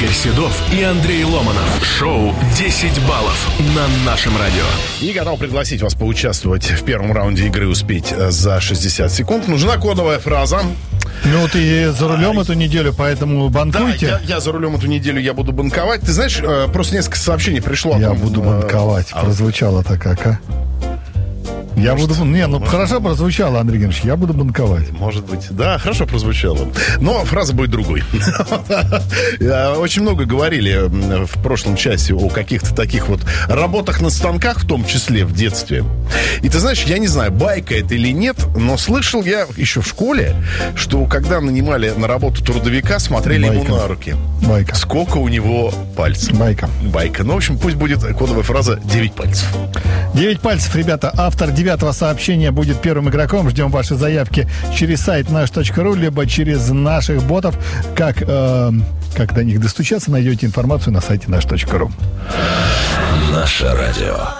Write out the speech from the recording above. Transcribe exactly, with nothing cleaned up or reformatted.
Игорь Седов и Андрей Ломанов. Шоу «десять баллов» на нашем радио. И готов пригласить вас поучаствовать в первом раунде игры «Успеть за шестьдесят секунд». Нужна кодовая фраза. Ну, ты за рулем а, эту неделю, поэтому банкуйте. Да, я, я за рулем эту неделю, я буду банковать. Ты знаешь, просто несколько сообщений пришло. Я о том, буду банковать. А... Прозвучало-то как, а? Я может, буду... Не, ну может... хорошо прозвучало, Андрей Геннадьевич, я буду банковать. Может быть. Да, хорошо прозвучало. Но фраза будет другой. Очень много говорили в прошлом часе о каких-то таких вот работах на станках, в том числе в детстве. И ты знаешь, я не знаю, байка это или нет, но слышал я еще в школе, что когда нанимали на работу трудовика, смотрели Байка. ему на руки. Байка. Сколько у него пальцев. Байка. Байка. Ну, в общем, пусть будет кодовая фраза «девять пальцев». девять пальцев, ребята. Автор девятого сообщения будет первым игроком. Ждем ваши заявки через сайт наш точка ру, либо через наших ботов. Как, э, как до них достучаться, найдете информацию на сайте наш точка ру. Наше радио.